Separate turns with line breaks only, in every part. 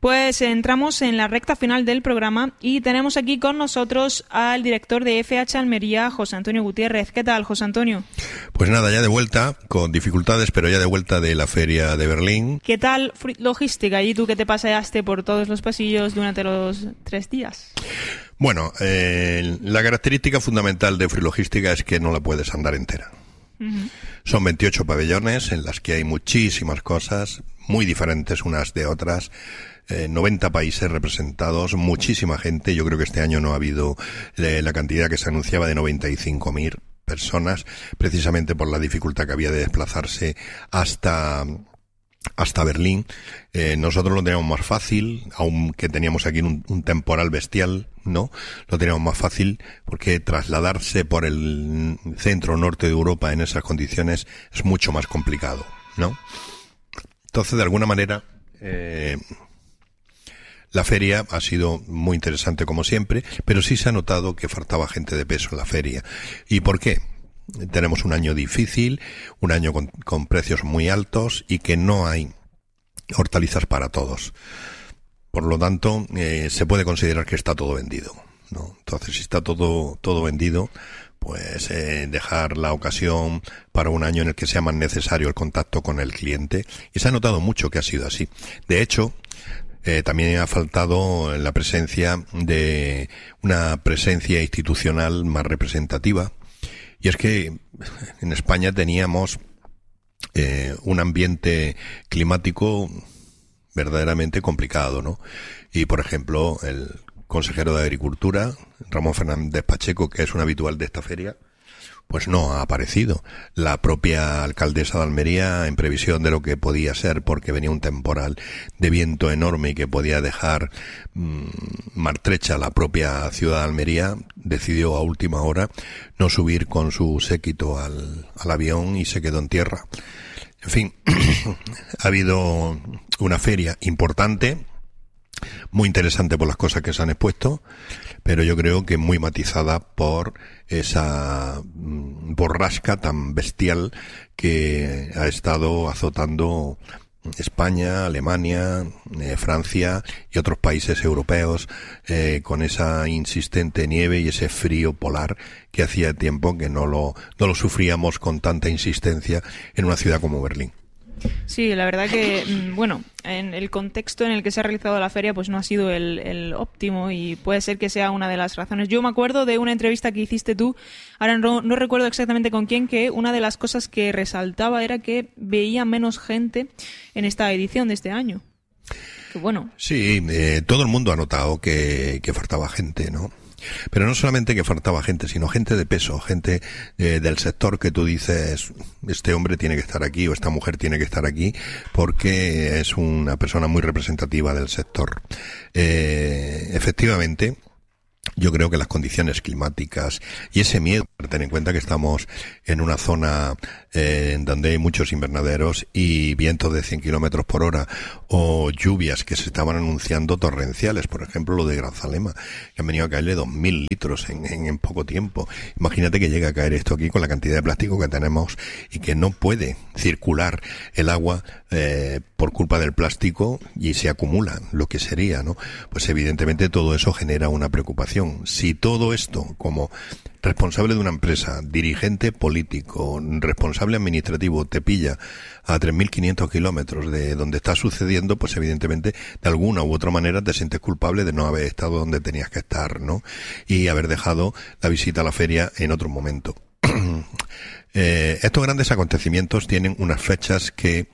Pues entramos en la recta final del programa y tenemos aquí con nosotros al director de FH Almería, José Antonio Gutiérrez. ¿Qué tal, José Antonio?
Pues nada, ya de vuelta, con dificultades, pero ya de vuelta de la feria de Berlín.
¿Qué tal Fruit Logística? ¿Y tú que te paseaste por todos los pasillos durante los 3 días?
Bueno, la característica fundamental de Fruit Logística es que no la puedes andar entera. Uh-huh. Son 28 pabellones en las que hay muchísimas cosas, muy diferentes unas de otras. 90 países representados, muchísima gente. Yo creo que este año no ha habido la cantidad que se anunciaba de 95.000 personas, precisamente por la dificultad que había de desplazarse hasta Berlín. Nosotros lo teníamos más fácil, aunque teníamos aquí un temporal bestial, ¿no? Lo teníamos más fácil porque trasladarse por el centro norte de Europa en esas condiciones es mucho más complicado, ¿no? Entonces, de alguna manera, la feria ha sido muy interesante como siempre, pero sí se ha notado que faltaba gente de peso en la feria. ¿Y por qué? Tenemos un año difícil, un año con precios muy altos y que no hay hortalizas para todos. Por lo tanto, se puede considerar que está todo vendido, ¿no? Entonces, si está todo vendido, pues dejar la ocasión para un año en el que sea más necesario el contacto con el cliente. Y se ha notado mucho que ha sido así. De hecho, también ha faltado la presencia de una presencia institucional más representativa. Y es que en España teníamos un ambiente climático verdaderamente complicado, ¿no? Y, por ejemplo, el consejero de Agricultura, Ramón Fernández Pacheco, que es un habitual de esta feria, pues no ha aparecido. La propia alcaldesa de Almería, en previsión de lo que podía ser, porque venía un temporal de viento enorme y que podía dejar maltrecha la propia ciudad de Almería, decidió a última hora no subir con su séquito al avión y se quedó en tierra. En fin, ha habido una feria importante, muy interesante por las cosas que se han expuesto, pero yo creo que muy matizada por esa borrasca tan bestial que ha estado azotando España, Alemania, Francia y otros países europeos, con esa insistente nieve y ese frío polar que hacía tiempo que no lo sufríamos con tanta insistencia en una ciudad como Berlín.
Sí, la verdad que, bueno, en el contexto en el que se ha realizado la feria pues no ha sido el óptimo y puede ser que sea una de las razones. Yo me acuerdo de una entrevista que hiciste tú, ahora no recuerdo exactamente con quién, que una de las cosas que resaltaba era que veía menos gente en esta edición de este año. Que bueno. Sí,
todo el mundo ha notado que faltaba gente, ¿no? Pero no solamente que faltaba gente, sino gente de peso, gente del sector que tú dices, este hombre tiene que estar aquí o esta mujer tiene que estar aquí porque es una persona muy representativa del sector. Efectivamente, yo creo que las condiciones climáticas y ese miedo, ten en cuenta que estamos en una zona donde hay muchos invernaderos y vientos de 100 kilómetros por hora o lluvias que se estaban anunciando torrenciales, por ejemplo lo de Grazalema, que han venido a caerle 2.000 litros en poco tiempo. Imagínate que llega a caer esto aquí con la cantidad de plástico que tenemos y que no puede circular el agua por culpa del plástico y se acumula lo que sería, ¿no? Pues evidentemente todo eso genera una preocupación. Si todo esto, como responsable de una empresa, dirigente político, responsable administrativo, te pilla a 3.500 kilómetros de donde está sucediendo, pues evidentemente de alguna u otra manera te sientes culpable de no haber estado donde tenías que estar, ¿no? Y haber dejado la visita a la feria en otro momento. Estos grandes acontecimientos tienen unas fechas que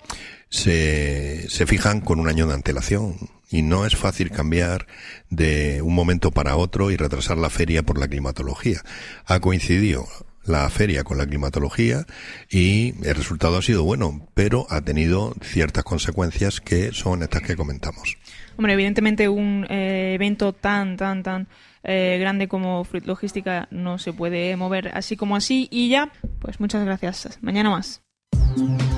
se fijan con un año de antelación y no es fácil cambiar de un momento para otro y retrasar la feria por la climatología. Ha coincidido la feria con la climatología y el resultado ha sido bueno, pero ha tenido ciertas consecuencias que son estas que comentamos.
Hombre, evidentemente un evento tan grande como Fruit Logística no se puede mover así como así y ya, pues muchas gracias. Mañana más.